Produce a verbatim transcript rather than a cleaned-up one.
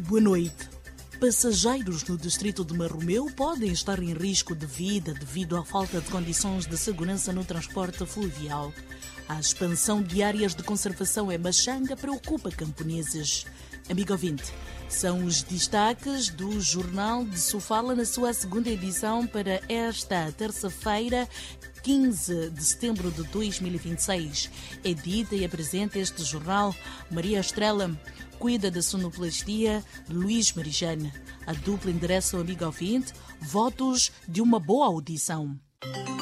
Boa noite. Passageiros no distrito de Marromeu podem estar em risco de vida devido à falta de condições de segurança no transporte fluvial. A expansão de áreas de conservação em Machanga preocupa camponeses. Amigo ouvinte, são os destaques do Jornal de Sofala na sua segunda edição para esta terça-feira, quinze de setembro de dois mil e vinte e seis. Edita e apresenta este jornal Maria Estrela. Cuida da sonoplastia Luís Marijane. A dupla endereça ao amigo ouvinte votos de uma boa audição.